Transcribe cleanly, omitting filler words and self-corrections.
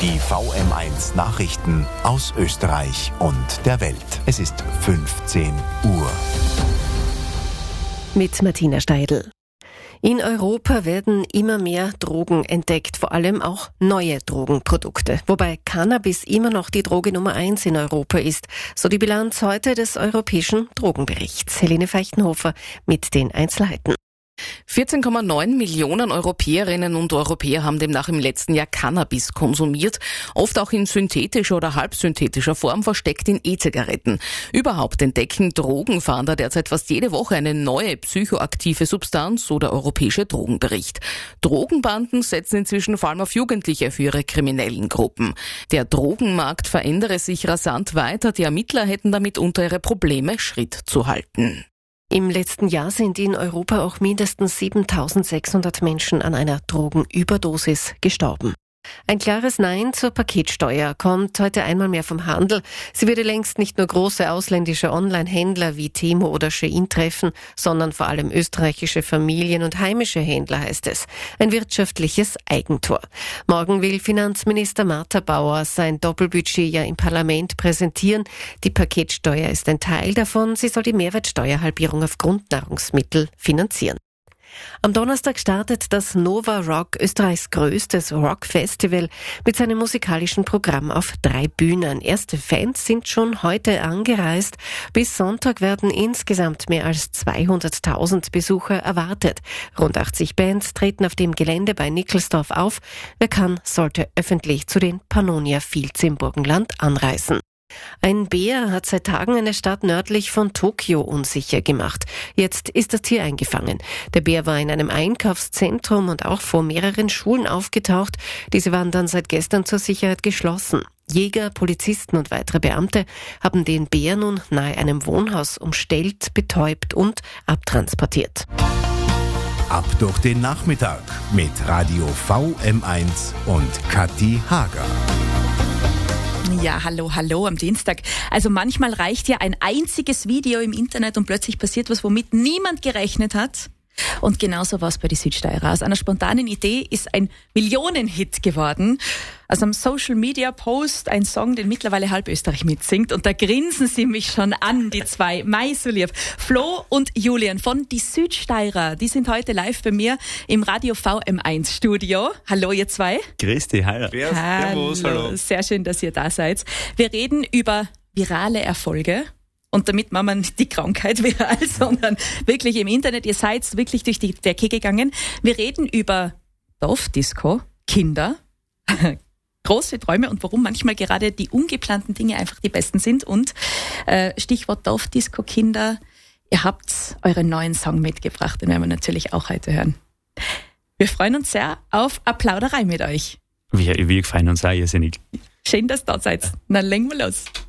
Die VM1 Nachrichten aus Österreich und der Welt. Es ist 15 Uhr. Mit Martina Steidl. In Europa werden immer mehr Drogen entdeckt, vor allem auch neue Drogenprodukte. Wobei Cannabis immer noch die Droge Nummer 1 in Europa ist. So die Bilanz heute des Europäischen Drogenberichts. Helene Feichtenhofer mit den Einzelheiten. 14,9 Millionen Europäerinnen und Europäer haben demnach im letzten Jahr Cannabis konsumiert, oft auch in synthetischer oder halbsynthetischer Form, versteckt in E-Zigaretten. Überhaupt entdecken Drogenfahnder derzeit fast jede Woche eine neue psychoaktive Substanz, so der Europäische Drogenbericht. Drogenbanden setzen inzwischen vor allem auf Jugendliche für ihre kriminellen Gruppen. Der Drogenmarkt verändere sich rasant weiter, die Ermittler hätten damit unter ihre Probleme Schritt zu halten. Im letzten Jahr sind in Europa auch mindestens 7.600 Menschen an einer Drogenüberdosis gestorben. Ein klares Nein zur Paketsteuer kommt heute einmal mehr vom Handel. Sie würde längst nicht nur große ausländische Online-Händler wie Temu oder Shein treffen, sondern vor allem österreichische Familien und heimische Händler, heißt es. Ein wirtschaftliches Eigentor. Morgen will Finanzminister Martha Bauer sein Doppelbudget ja im Parlament präsentieren. Die Paketsteuer ist ein Teil davon. Sie soll die Mehrwertsteuerhalbierung auf Grundnahrungsmittel finanzieren. Am Donnerstag startet das Nova Rock, Österreichs größtes Rockfestival, mit seinem musikalischen Programm auf 3 Bühnen. Erste Fans sind schon heute angereist. Bis Sonntag werden insgesamt mehr als 200.000 Besucher erwartet. Rund 80 Bands treten auf dem Gelände bei Nickelsdorf auf. Wer kann, sollte öffentlich zu den Pannonia Fields im Burgenland anreisen. Ein Bär hat seit Tagen eine Stadt nördlich von Tokio unsicher gemacht. Jetzt ist das Tier eingefangen. Der Bär war in einem Einkaufszentrum und auch vor mehreren Schulen aufgetaucht. Diese waren dann seit gestern zur Sicherheit geschlossen. Jäger, Polizisten und weitere Beamte haben den Bär nun nahe einem Wohnhaus umstellt, betäubt und abtransportiert. Ab durch den Nachmittag mit Radio VM1 und Kathi Hager. Ja, hallo am Dienstag. Also manchmal reicht ja ein einziges Video im Internet und plötzlich passiert was, womit niemand gerechnet hat. Und genauso war es bei die Südsteirer. Aus einer spontanen Idee ist ein Millionenhit geworden. Aus einem Social-Media-Post ein Song, den mittlerweile halb Österreich mitsingt. Und da grinsen sie mich schon an, die zwei. Mei, so lieb. Flo und Julian von die Südsteirer. Die sind heute live bei mir im Radio VM1 Studio. Hallo, ihr zwei. Grüß dich, hi. Servus, hallo. Sehr schön, dass ihr da seid. Wir reden über virale Erfolge. Und damit machen wir nicht die Krankheit viral, sondern wirklich im Internet. Ihr seid wirklich durch die Decke gegangen. Wir reden über Dorfdisco, Kinder, große Träume und warum manchmal gerade die ungeplanten Dinge einfach die besten sind. Und Stichwort Dorfdisco, Kinder, ihr habt euren neuen Song mitgebracht, den werden wir natürlich auch heute hören. Wir freuen uns sehr auf eine Plauderei mit euch. Wir freuen uns auch, ihr seid nicht. Schön, dass ihr da seid. Dann legen wir los.